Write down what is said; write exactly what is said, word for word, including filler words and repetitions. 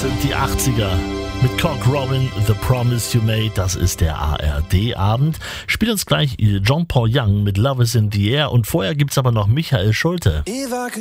sind die achtziger. Mit Cock Robin, The Promise You Made, das ist der A R D-Abend. Spielt uns gleich John Paul Young mit Love is in the Air und vorher gibt's aber noch Michael Schulte.